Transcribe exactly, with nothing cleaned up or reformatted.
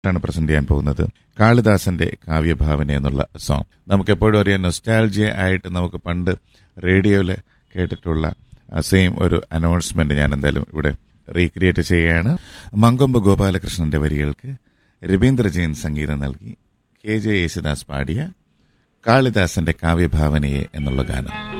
ാണ് പ്രസന്റ് ചെയ്യാൻ പോകുന്നത് കാളിദാസന്റെ കാവ്യഭാവന എന്നുള്ള സോങ്. നമുക്ക് എപ്പോഴും അറിയാം, നൊസ്റ്റാൾജിയ ആയിട്ട് നമുക്ക് പണ്ട് റേഡിയോയിൽ കേട്ടിട്ടുള്ള സെയിം ഒരു അനൗൺസ്മെന്റ് ഞാൻ എന്തായാലും ഇവിടെ റീക്രിയേറ്റ് ചെയ്യുകയാണ്. മങ്കൊമ്പ് ഗോപാലകൃഷ്ണന്റെ വരികൾക്ക് രവീന്ദ്ര ജെയിൻ സംഗീതം നൽകി കെ ജെ യേശുദാസ് പാടിയ കാളിദാസന്റെ കാവ്യഭാവനയെ എന്നുള്ള ഗാനം.